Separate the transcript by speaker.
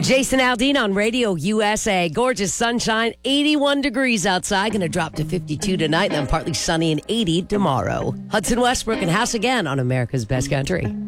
Speaker 1: Jason Aldean on Radio USA. Gorgeous sunshine, 81 degrees outside. Going to drop to 52 tonight, and then partly sunny and 80 tomorrow. Hudson Westbrook and House again on America's Best Country.